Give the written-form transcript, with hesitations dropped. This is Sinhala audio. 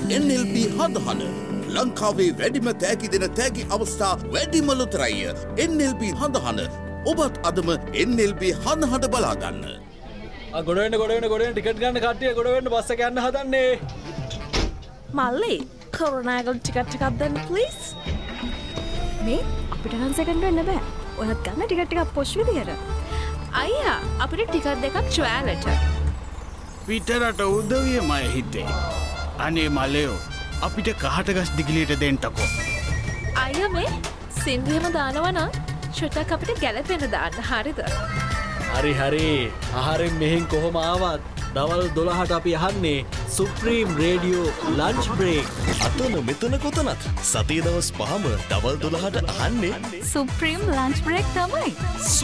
NLB හඳහන ලංකාවේ වැඩිම තෑගි දෙන තෑගි අවස්ථා වැඩිම ලොතරැයිය NLB හඳහන ඔබත් අදම NLB හඳහන බලා ගන්න. ගොඩවෙන්න ටිකට් ගන්න කට්ටිය ගොඩවෙන්න බස් එක යන්න හදන්නේ. මල්ලි කරුණාකර ටිකට් එකක් දෙන්න ප්ලීස්. මේ අපිට නම් සෙකන්ඩ් වෙන්න බෑ. ඔයත් ගන්න ටිකට් එකක් පොෂ් විදියට. අයියා අපිට ටිකට් දෙකක් ට්‍රැවලට. පිටරට උදවිය මය හිතේ. අනේ මලයෝ අපිට කහට ගස් දිගලියට දෙන්නකෝ. අයියා මේ සින්දුවෙම දානවා නම් ෂොටක් අපිට ගැලපෙන දාන්න හරිද? හරි ආහාරයෙන් මෙහෙන් කොහොම ආවත් දවල් 12ට අපි අහන්නේ සුප්‍රීම් රේඩියෝ ලන්ච් බ්‍රේක්. අතන මෙතන කොතනත් සතියේ දවස් 5ම දවල් 12ට අහන්නේ සුප්‍රීම් ලන්ච් බ්‍රේක් තමයි.